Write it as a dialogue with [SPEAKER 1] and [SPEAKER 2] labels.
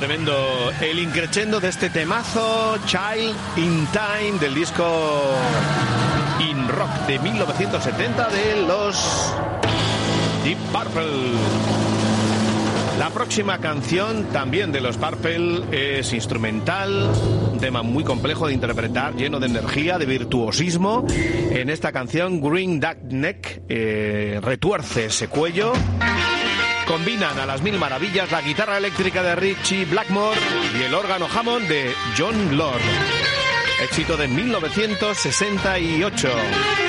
[SPEAKER 1] Tremendo el increchendo de este temazo Child in Time del disco In Rock de 1970 de los Deep Purple. La próxima canción, también de los Purple, es instrumental, un tema muy complejo de interpretar, lleno de energía, de virtuosismo. En esta canción, Green Duck Neck retuerce ese cuello. Combinan a las mil maravillas la guitarra eléctrica de Ritchie Blackmore y el órgano Hammond de John Lord. Éxito de 1968.